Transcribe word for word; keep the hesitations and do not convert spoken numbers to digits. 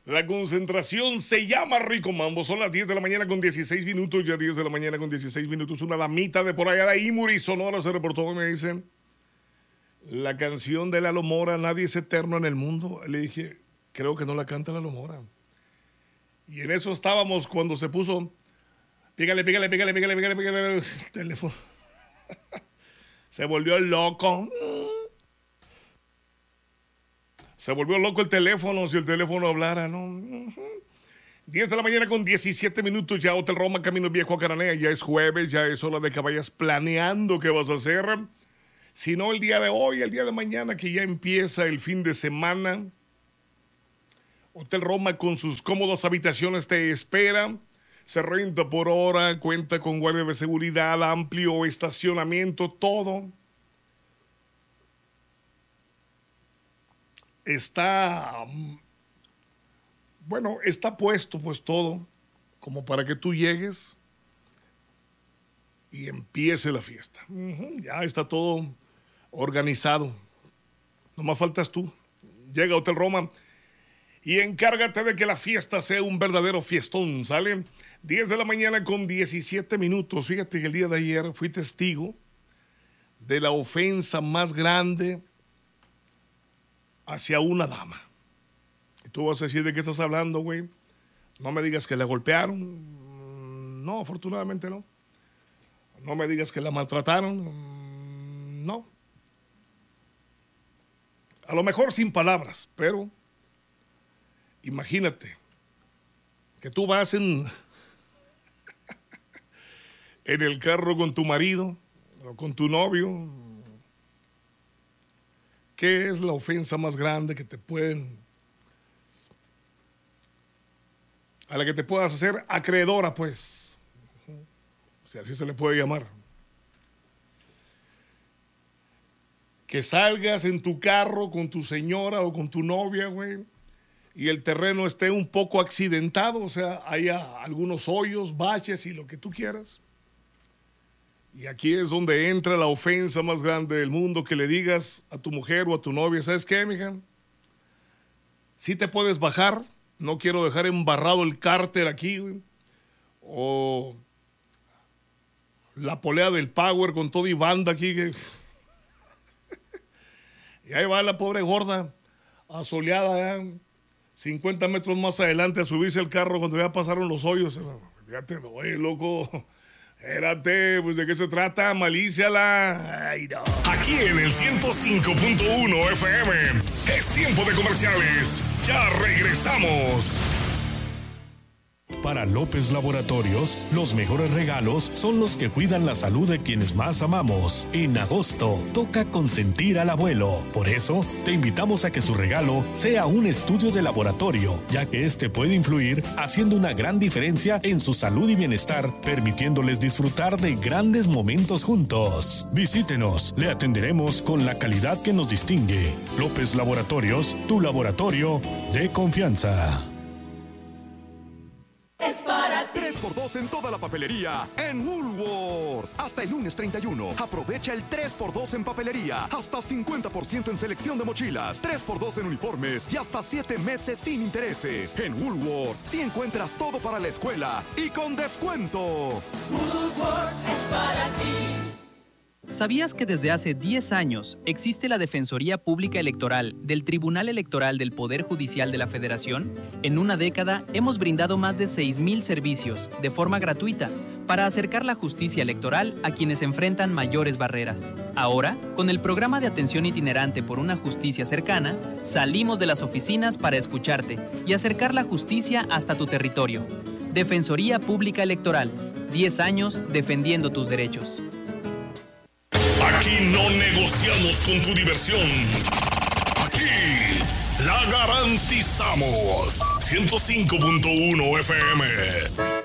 La concentración se llama Rico Mambo. Son las diez de la mañana con dieciséis minutos. Ya diez de la mañana con dieciséis minutos. Una damita de por allá de Imuri, Sonora, se reportó y me dice: la canción de Lalo Mora, Nadie es eterno en el mundo. Le dije: creo que no la canta Lalo Mora. Y en eso estábamos cuando se puso: pígale, pígale, pígale, pígale, pígale, pígale. El teléfono. Se volvió loco. Se volvió loco el teléfono, si el teléfono hablara, ¿no? diez de la mañana con diecisiete minutos, ya Hotel Roma, Camino Viejo a Cananea. Ya es jueves, ya es hora de que vayas planeando qué vas a hacer. Si no, el día de hoy, el día de mañana, que ya empieza el fin de semana. Hotel Roma con sus cómodas habitaciones te espera. Se renta por hora, cuenta con guardia de seguridad, amplio estacionamiento, todo. Está, bueno, está puesto pues todo como para que tú llegues y empiece la fiesta. Uh-huh, ya está todo organizado. Nomás faltas tú. Llega a Hotel Roma y encárgate de que la fiesta sea un verdadero fiestón, ¿sale? diez de la mañana con diecisiete minutos. Fíjate que el día de ayer fui testigo de la ofensa más grande hacia una dama. Y tú vas a decir: ¿de qué estás hablando, güey? No me digas que la golpearon. No, afortunadamente no. No me digas que la maltrataron. No. A lo mejor sin palabras, pero imagínate que tú vas en, en el carro con tu marido o con tu novio. ¿Qué es la ofensa más grande que te pueden, a la que te puedas hacer acreedora, pues? Si así se le puede llamar. Que salgas en tu carro con tu señora o con tu novia, güey, y el terreno esté un poco accidentado, o sea, haya algunos hoyos, baches y lo que tú quieras. Y aquí es donde entra la ofensa más grande del mundo, que le digas a tu mujer o a tu novia: ¿sabes qué, mija? Sí te puedes bajar, no quiero dejar embarrado el cárter aquí, güey. O la polea del Power con todo y banda aquí. Que... y ahí va la pobre gorda, asoleada, ¿eh? cincuenta metros más adelante, a subirse al carro cuando ya pasaron los hoyos. Fíjate, oye, loco... Espérate, pues ¿de qué se trata? Malicia la... Ay, no. Aquí en el ciento cinco punto uno F M es tiempo de comerciales. Ya regresamos. Para López Laboratorios, los mejores regalos son los que cuidan la salud de quienes más amamos. En agosto, toca consentir al abuelo. Por eso, te invitamos a que su regalo sea un estudio de laboratorio, ya que este puede influir haciendo una gran diferencia en su salud y bienestar, permitiéndoles disfrutar de grandes momentos juntos. Visítenos, le atenderemos con la calidad que nos distingue. López Laboratorios, tu laboratorio de confianza. Es para ti. tres por dos en toda la papelería en Woolworth. Hasta el lunes treinta y uno. Aprovecha el tres por dos en papelería. Hasta cincuenta por ciento en selección de mochilas. tres por dos en uniformes y hasta siete meses sin intereses. En Woolworth sí encuentras todo para la escuela y con descuento. Woolworth es para ti. ¿Sabías que desde hace diez años existe la Defensoría Pública Electoral del Tribunal Electoral del Poder Judicial de la Federación? En una década hemos brindado más de seis mil servicios de forma gratuita para acercar la justicia electoral a quienes enfrentan mayores barreras. Ahora, con el programa de atención itinerante por una justicia cercana, salimos de las oficinas para escucharte y acercar la justicia hasta tu territorio. Defensoría Pública Electoral, diez años defendiendo tus derechos. Aquí no negociamos con tu diversión. Aquí la garantizamos. ciento cinco punto uno F M.